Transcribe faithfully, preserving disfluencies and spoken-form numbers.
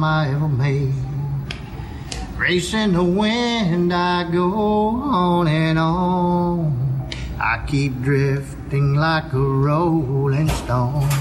I ever made. Racing the wind, I go on and on. I keep drifting like a rolling stone.